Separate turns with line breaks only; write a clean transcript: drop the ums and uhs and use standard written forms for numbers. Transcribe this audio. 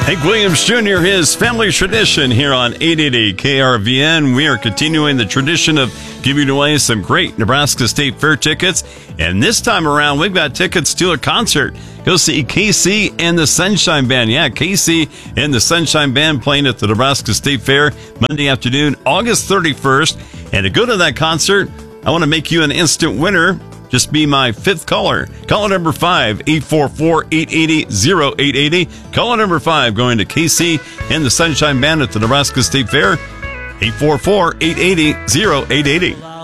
Hank Williams Jr., his family tradition here on 880 KRVN. We are continuing the tradition of giving away some great Nebraska State Fair tickets. And this time around, we've got tickets to a concert. Go see Casey and the Sunshine Band. Yeah, Casey and the Sunshine Band playing at the Nebraska State Fair Monday afternoon, August 31st. And to go to that concert, I want to make you an instant winner. Just be my fifth caller. Caller number 5, 844-880-0880. Caller number 5 going to Casey and the Sunshine Band at the Nebraska State Fair, 844-880-0880.